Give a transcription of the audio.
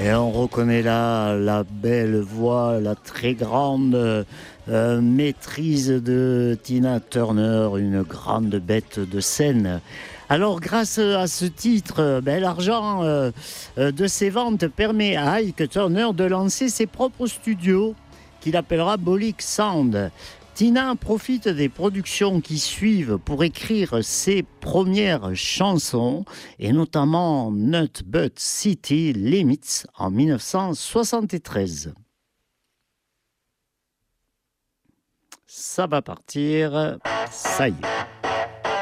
Et on reconnaît là la belle voix, la très grande maîtrise de Tina Turner, une grande bête de scène. Alors, grâce à ce titre, l'argent de ses ventes permet à Ike Turner de lancer ses propres studios qu'il appellera Bolix Sound. Tina profite des productions qui suivent pour écrire ses premières chansons, et notamment Nut Butt City Limits en 1973. Ça va partir, ça y est.